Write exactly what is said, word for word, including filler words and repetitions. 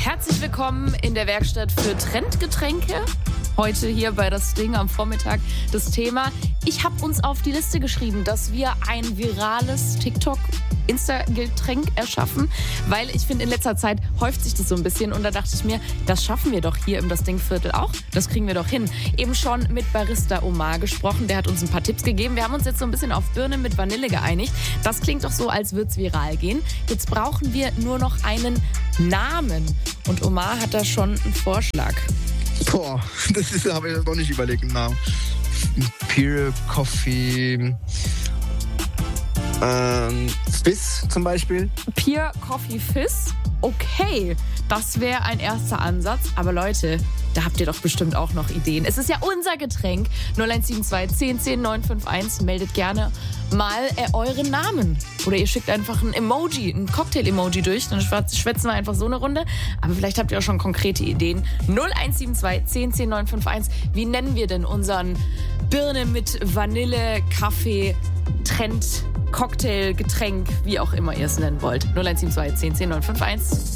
Herzlich willkommen in der Werkstatt für Trendgetränke. Heute hier bei Das Ding am Vormittag das Thema. Ich habe uns auf die Liste geschrieben, dass wir ein virales TikTok-Insta-Getränk erschaffen, weil ich finde, in letzter Zeit häuft sich das so ein bisschen und da dachte ich mir, das schaffen wir doch hier im Das Ding-Viertel auch. Das kriegen wir doch hin. Eben schon mit Barista Omar gesprochen, der hat uns ein paar Tipps gegeben. Wir haben uns jetzt so ein bisschen auf Birne mit Vanille geeinigt. Das klingt doch so, als würde es viral gehen. Jetzt brauchen wir nur noch einen Namen und Omar hat da schon einen Vorschlag. Boah, das ist, habe ich noch nicht überlegt, einen Namen. Pure Coffee. Ähm, Fizz zum Beispiel. Pure Coffee Fizz? Okay, das wäre ein erster Ansatz. Aber Leute, da habt ihr doch bestimmt auch noch Ideen. Es ist ja unser Getränk. null eins sieben zwei, zehn, zehn, neun fünf eins. Meldet gerne mal äh, euren Namen. Oder ihr schickt einfach ein Emoji, ein Cocktail-Emoji durch. Dann schwätzen wir einfach so eine Runde. Aber vielleicht habt ihr auch schon konkrete Ideen. null eins sieben zwei, zehn, zehn, neun fünf eins. Wie nennen wir denn unseren Birne mit Vanille, Kaffee, Trend, Cocktail, Getränk, wie auch immer ihr es nennen wollt. null eins sieben zwei, zehn, zehn, neun fünf eins.